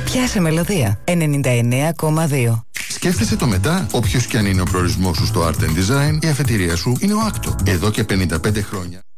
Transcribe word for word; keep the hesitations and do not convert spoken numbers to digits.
Πιάσε μελωδία. ενενήντα εννέα κόμμα δύο. Σκέφτεσαι το μετά, όποιος κι αν είναι ο προορισμός σου στο Art and Design, η αφετηρία σου είναι ο Άκτο. Εδώ και πενήντα πέντε χρόνια.